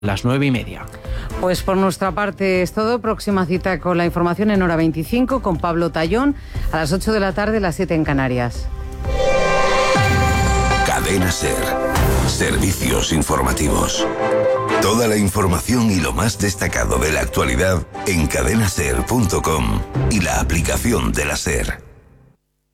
las 9:30. Pues por nuestra parte es todo. Próxima cita con la información en hora 25 con Pablo Tallón a las 8 de la tarde, las 7 en Canarias. Cadena SER. Servicios informativos. Toda la información y lo más destacado de la actualidad en cadenaser.com y la aplicación de la SER.